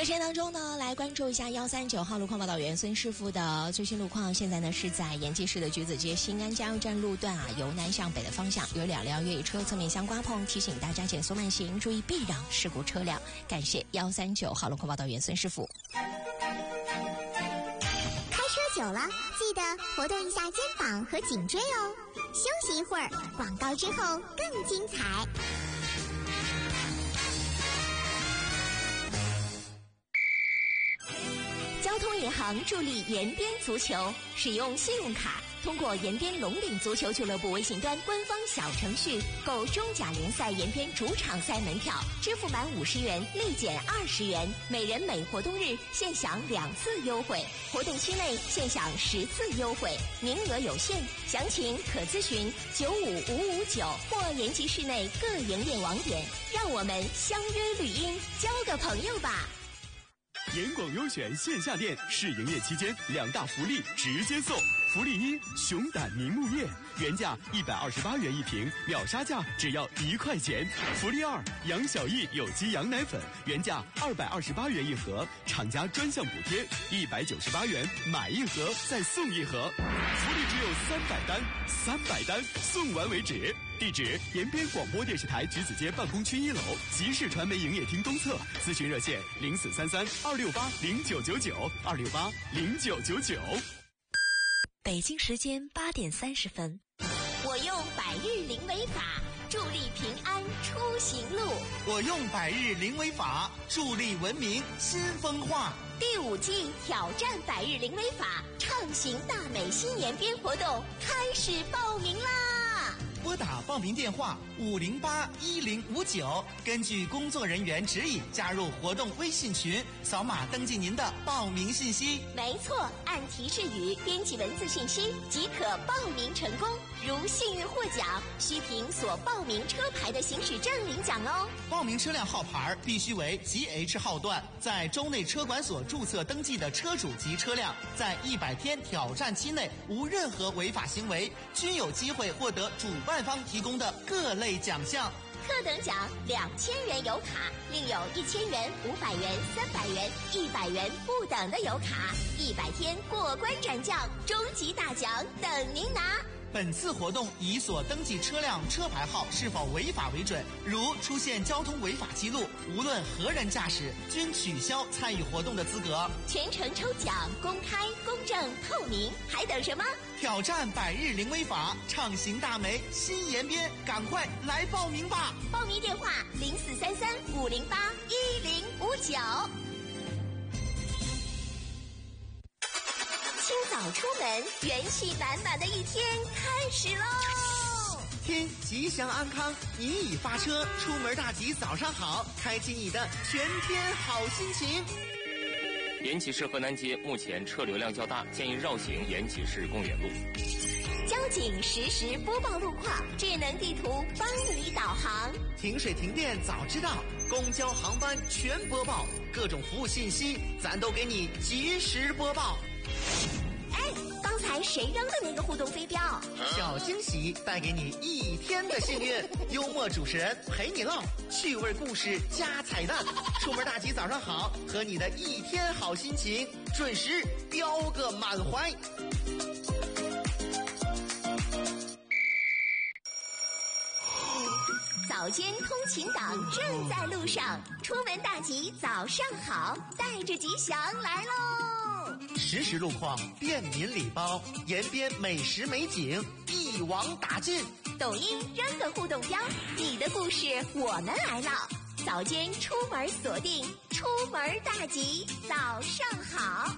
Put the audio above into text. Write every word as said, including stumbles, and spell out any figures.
在时间当中呢，来关注一下幺三九号路况报道员孙师傅的最新路况。现在呢是在延吉市的橘子街新安加油站路段啊，由南向北的方向有两辆越野车侧面相刮碰，提醒大家减速慢行，注意避让事故车辆。感谢幺三九号路况报道员孙师傅。 开车久了，记得活动一下肩膀和颈椎哦。休息一会儿，广告之后更精彩。 交通银行助力延边足球，使用信用卡，通过延边龙岭足球俱乐部微信端官方小程序购中甲联赛延边主场赛门票，支付满五十元立减二十元，每人每活动日现享两次优惠，活动期内现享十次优惠，名额有限，详情可咨询九五五五九或延吉市内各营业网点。让我们相约绿荫，交个朋友吧。 严广优选线下店试营业期间两大福利直接送。福利一，熊胆凝木叶原价一百二十八元一瓶，秒杀价只要一块钱。福利二，杨小艺有机羊奶粉原价二百二十八元一盒，厂家专项补贴一百九十八元，买一盒再送一盒。福利只有三百单，三百单送完为止。地址：延边广播电视台橘子街办公区一楼，集市传媒营业厅东侧。咨询热线：零四三三二六八零九九九二六八零九九九。 北京时间八点三十分，我用百日灵维法助力平安出行路。 我用百日灵维法助力文明新风化。 第五季挑战百日灵维法畅行大美新延边活动开始报名啦！ 拨打报名电话五零八一零五九，根据工作人员指引加入活动微信群，扫码登记您的报名信息。 没错，按提示语编辑文字信息即可报名成功。如幸运获奖，需凭所报名车牌的行驶证领奖哦。 报名车辆号牌必须为 G H 号段，在州内车管所注册登记的车主及车辆，在一百天挑战期内无任何违法行为，均有机会获得主办方提供的各类奖项。 特等奖两千元油卡，另有一千元、五百元、三百元、一百元不等的油卡，一百天过关斩将，终极大奖等您拿。 本次活动以所登记车辆车牌号是否违法为准，如出现交通违法记录，无论何人驾驶，均取消参与活动的资格。 全程抽奖，公开、公正、透明，还等什么？ 挑战百日灵威法，畅行大美新延边，赶快来报名吧！ 报名电话零四三三五零八一零五九。清早出门，元气满满的一天开始喽！ 听吉祥安康，你已发车，出门大吉早上好，开启你的全天好心情。 延吉市河南街目前车流量较大，建议绕行延吉市公园路。 交警实时播报路况，智能地图帮你导航。 停水停电早知道，公交航班全播报，各种服务信息咱都给你及时播报。 哎，刚才谁扔的那个互动飞镖？ 小惊喜带给你一天的幸运，幽默主持人陪你唠，趣味故事加彩蛋，出门大吉早上好，和你的一天好心情准时飙个满怀。 早间通勤党正在路上，出门大吉早上好，带着吉祥来喽！ 实时路况，便民礼包，延边美食美景一网打尽。 抖音扔个互动标，你的故事我们来唠。早间出门锁定，出门大吉早上好。